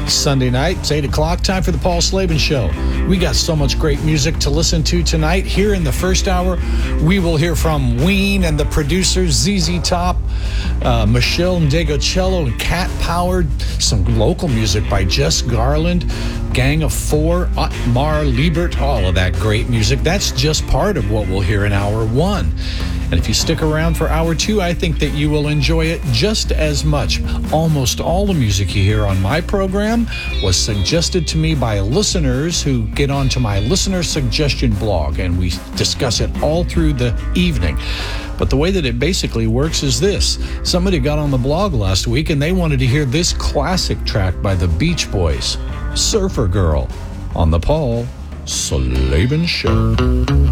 Sunday night, it's 8 o'clock, time for the Paul Slavin Show. We got so much great music to listen to tonight. Here in the first hour, we will hear from Ween and the producers, ZZ Top, Michelle Ndegocello and Cat Power, some local music by Jess Garland, Gang of Four, Otmar Liebert, all of that great music. That's just part of what we'll hear in hour one. And if you stick around for hour two, I think that you will enjoy it just as much. Almost all the music you hear on my program was suggested to me by listeners who get onto my listener suggestion blog, and we discuss it all through the evening. But the way that it basically works is this. Somebody got on the blog last week and they wanted to hear this classic track by the Beach Boys, Surfer Girl, on the Paul Slavin Show.